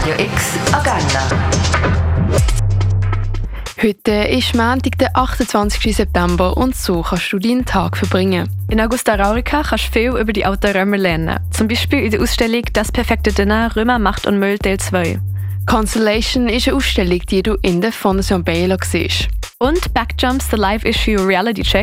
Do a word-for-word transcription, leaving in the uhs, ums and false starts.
Radio X Agenda. Heute ist Montag, der achtundzwanzigsten September und so kannst du deinen Tag verbringen. In Augusta Raurica kannst du viel über die alten Römer lernen. Zum Beispiel in der Ausstellung «Das perfekte Dinner – Römer, Macht und Müll» Teil zwei. Constellation ist eine Ausstellung, die du in der Fondation Baylor siehst. Und Backjumps, der Live-Issue Reality Check.